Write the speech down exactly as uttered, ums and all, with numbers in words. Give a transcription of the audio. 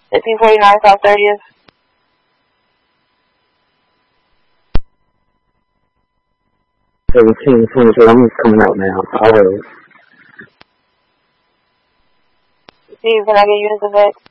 fifteen forty-nine South thirtieth. seventeen twenty-two, I'm just coming out now. I'll wait. Steve, can I get units of X?